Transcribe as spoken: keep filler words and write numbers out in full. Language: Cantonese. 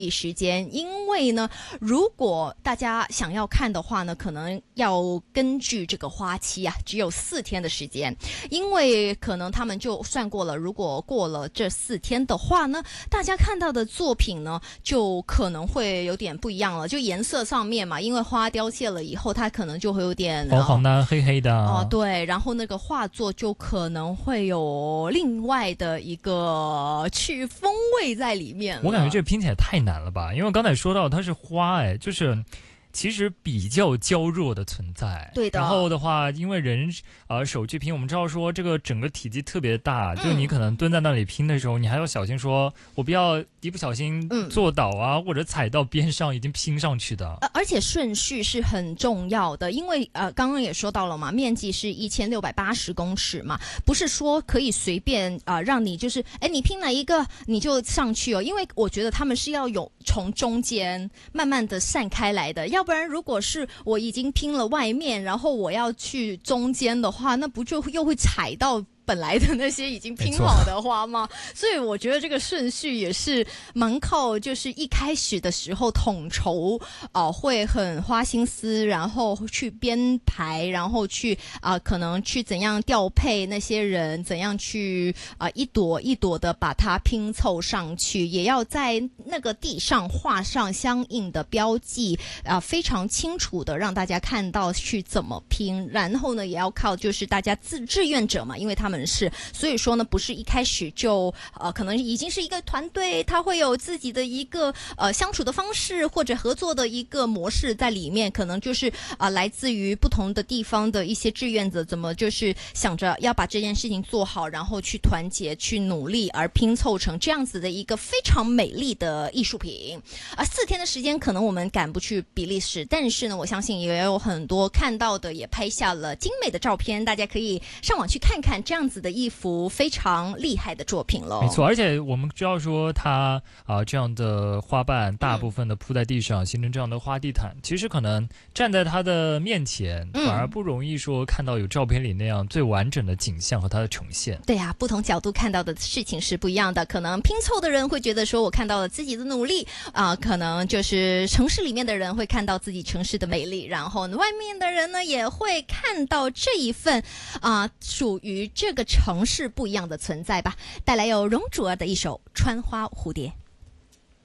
时间，因为呢，如果大家想要看的话呢，可能要根据这个花期啊，只有四天的时间，因为可能他们就算过了，如果过了这四天的话呢，大家看到的作品呢，就可能会有点不一样了，就颜色上面嘛，因为花凋谢了以后，它可能就会有点黄黄的、呃、黑黑的哦、呃，对，然后那个画作就可能会有另外的一个曲风味在里面了。 我感觉这拼起来太难了吧，因为我刚才说到它是花，哎，就是其实比较娇弱的存在。 对的。 然后的话，因为人呃手去拼，我们知道说这个整个体积特别大， 嗯、 就你可能蹲在那里拼的时候，你还要小心说，我不要一不小心坐倒啊，嗯、或者踩到边上已经拼上去的。 呃、而且顺序是很重要的，因为呃刚刚也说到了嘛，面积是一千六百八十公尺嘛，不是说可以随便啊、呃、让你就是哎你拼哪一个你就上去哦，因为我觉得他们是要有从中间慢慢的散开来的，要不然如果是我已经拼了外面，然后我要去中间的话，那不就又会踩到本来的那些已经拼好的花吗？所以我觉得这个顺序也是蛮靠，就是一开始的时候统筹啊、呃，会很花心思，然后去编排，然后去啊、呃，可能去怎样调配那些人，怎样去啊、呃、一朵一朵的把它拼凑上去，也要在那个地上画上相应的标记啊、呃，非常清楚的让大家看到去怎么拼，然后呢，也要靠就是大家自志愿者嘛，因为他们是，所以说呢，不是一开始就呃，可能已经是一个团队，他会有自己的一个呃相处的方式或者合作的一个模式在里面，可能就是啊、呃、来自于不同的地方的一些志愿者，怎么就是想着要把这件事情做好，然后去团结、去努力，而拼凑成这样子的一个非常美丽的艺术品。啊、呃，四天的时间可能我们赶不去比利时，但是呢，我相信也有很多看到的也拍下了精美的照片，大家可以上网去看看这样子的一幅非常厉害的作品了。 没错，而且我们知道说它啊、呃、这样的花瓣大部分的铺在地上、嗯、形成这样的花地毯，其实可能站在它的面前、嗯、反而不容易说看到有照片里那样最完整的景象和它的呈现。 对啊，不同角度看到的事情是不一样的，可能拼凑的人会觉得说我看到了自己的努力啊、呃，可能就是城市里面的人会看到自己城市的美丽，然后外面的人呢也会看到这一份啊、呃、属于这个城市不一样的存在吧。带来有容祖儿的一首《穿花蝴蝶》。